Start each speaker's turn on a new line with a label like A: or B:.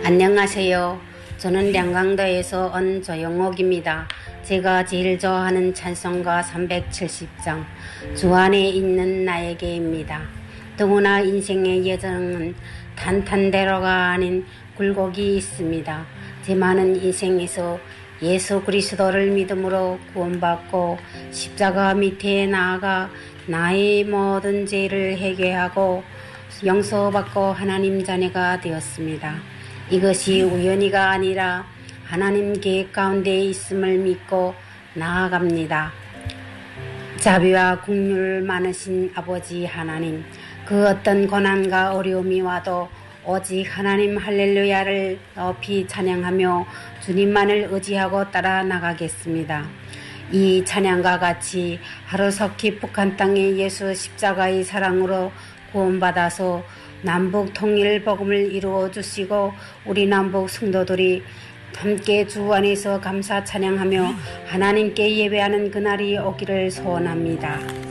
A: 안녕하세요. 저는 량강도에서 온 조영옥입니다. 제가 제일 좋아하는 찬송가 370장 주 안에 있는 나에게입니다. 누구나 인생의 여정은 탄탄대로가 아닌 굴곡이 있습니다. 제 많은 인생에서 예수 그리스도를 믿음으로 구원받고 십자가 밑에 나아가 나의 모든 죄를 회개하고 용서받고 하나님 자녀가 되었습니다. 이것이 우연히가 아니라 하나님 계획 가운데 있음을 믿고 나아갑니다. 자비와 긍휼 많으신 아버지 하나님, 그 어떤 고난과 어려움이 와도 오직 하나님 할렐루야를 높이 찬양하며 주님만을 의지하고 따라 나가겠습니다. 이 찬양과 같이 하루속히 북한 땅에 예수 십자가의 사랑으로 구원받아서 남북 통일 복음을 이루어 주시고 우리 남북 성도들이 함께 주 안에서 감사 찬양하며 하나님께 예배하는 그날이 오기를 소원합니다.